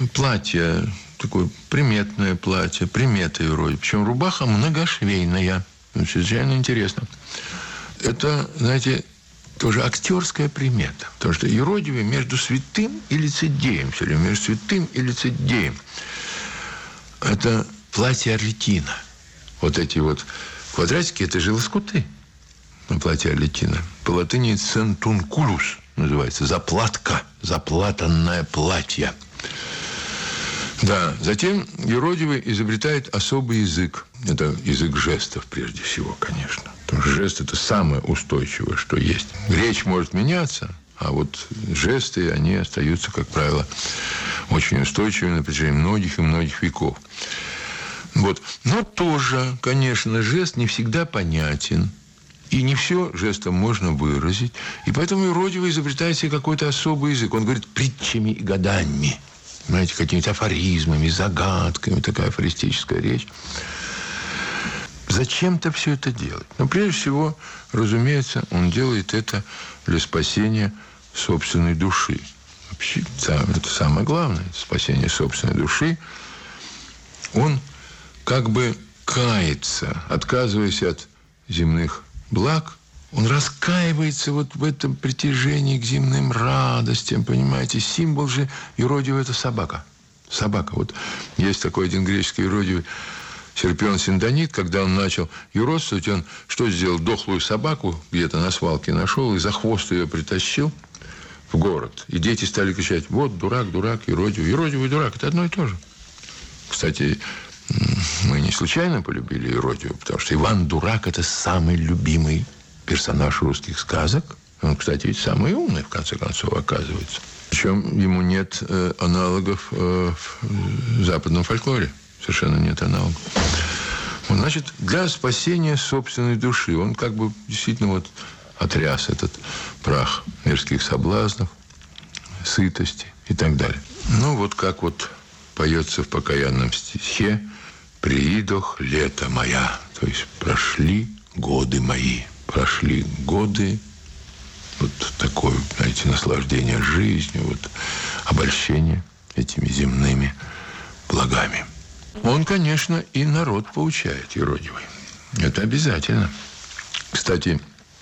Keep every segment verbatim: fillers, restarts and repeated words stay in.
платье, такое приметное платье, примета Юродивой. Причем рубаха многошвейная. Чрезвычайно интересно. Это, знаете, тоже актерская примета. Потому что Юродивый между святым и лицедеем. Все время между святым и лицедеем. Это платье Арлекина. Вот эти вот квадратики, это же лоскуты на платье Арлекина. По латыни «центункулус» называется. Заплатка. Заплатанное платье. Да, затем Юродивый изобретает особый язык. Это язык жестов, прежде всего, конечно. Потому что жест – это самое устойчивое, что есть. Речь может меняться, а вот жесты, они остаются, как правило, очень устойчивыми на протяжении многих и многих веков. Вот. Но тоже, конечно, жест не всегда понятен. И не все жестом можно выразить. И поэтому Юродивый изобретает себе какой-то особый язык. Он говорит притчами и гаданиями. Знаете, какими-то афоризмами, загадками. Такая афористическая речь. Зачем-то все это делать? Но прежде всего, разумеется, он делает это для спасения собственной души. Вообще, это самое главное. Спасение собственной души. Он как бы кается, отказываясь от земных благ, он раскаивается вот в этом притяжении к земным радостям, понимаете. Символ же Юродивого – это собака. Собака. Вот есть такой один греческий юродивый Серпион Синдонит, когда он начал юродствовать, он что сделал? Дохлую собаку где-то на свалке нашел и за хвост ее притащил в город. И дети стали кричать: вот дурак, дурак, юродивый. Юродивый и дурак – это одно и то же. Кстати, мы не случайно полюбили Юродивого, потому что Иван Дурак – это самый любимый персонаж русских сказок. Он, кстати, ведь самый умный, в конце концов, оказывается. Причем ему нет э, аналогов э, в западном фольклоре. Совершенно нет аналогов. Вот, значит, для спасения собственной души он как бы действительно вот отряс этот прах мирских соблазнов, сытости и так далее. Ну, вот как вот поется в покаянном стихе: «Приидох лето моя», то есть прошли годы мои. Прошли годы, вот такое, знаете, наслаждение жизнью, вот обольщение этими земными благами. Он, конечно, и народ поучает, Юродивый. Это обязательно. Кстати,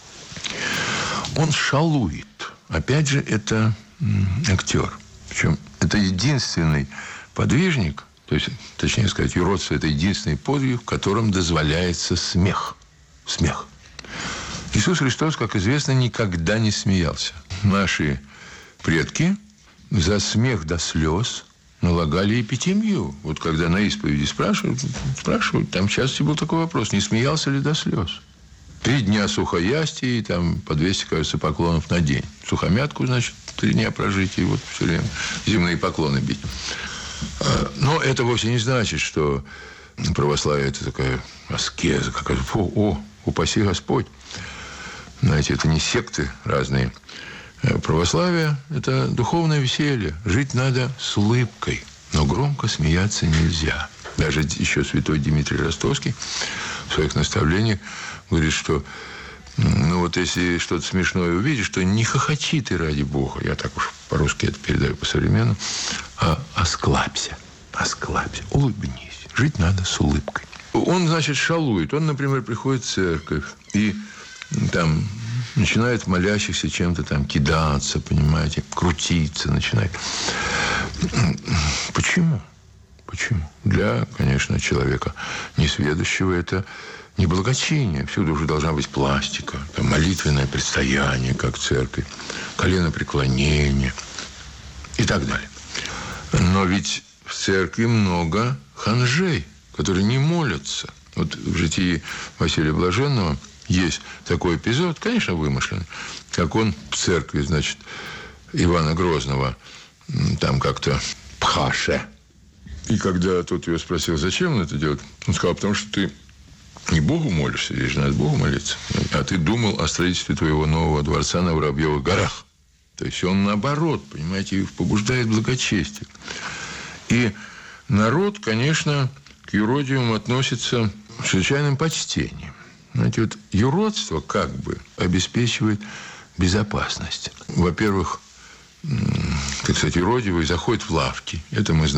он шалует. Опять же, это актер. Причем это единственный подвижник, то есть, точнее сказать, юродство – это единственный подвиг, в котором дозволяется смех. Смех. Иисус Христос, как известно, никогда не смеялся. Наши предки за смех до слез налагали эпитемию. Вот когда на исповеди спрашивают, спрашивают, там часто был такой вопрос: не смеялся ли до слез? Три дня сухоястия, там по двести, кажется, поклонов на день. Сухомятку, значит, три дня прожить, и вот все время земные поклоны бить. Но это вовсе не значит, что православие – это такая аскеза, какая-то, фу, о, упаси Господь. Знаете, это не секты разные. Православие – это духовное веселье. Жить надо с улыбкой, но громко смеяться нельзя. Даже еще святой Дмитрий Ростовский в своих наставлениях говорит, что ну вот если что-то смешное увидишь, то не хохочи ты ради Бога. Я так уж по-русски это передаю по-современному. А осклабься, осклабься, улыбнись. Жить надо с улыбкой. Он, значит, шалует. Он, например, приходит в церковь и там начинает молящихся чем-то там кидаться, понимаете, крутиться начинает. Почему? Почему? Для, конечно, человека несведущего это не благочиние. Всюду уже должна быть пластика, там, молитвенное предстояние, как в церкви, коленопреклонение и так далее. Но ведь в церкви много ханжей, которые не молятся. Вот в житии Василия Блаженного есть такой эпизод, конечно, вымышленный, как он в церкви, значит, Ивана Грозного там как-то пхаше. И когда тот его спросил, зачем он это делает, он сказал: потому что ты не Богу молишься, здесь же надо Богу молиться, а ты думал о строительстве твоего нового дворца на Воробьевых горах. То есть он наоборот, понимаете, побуждает благочестие. И народ, конечно, к юродивым относится с чрезвычайным почтением. Знаете, вот юродство как бы обеспечивает безопасность. Во-первых, так сказать, юродивый заходит в лавки. Это мы знаем.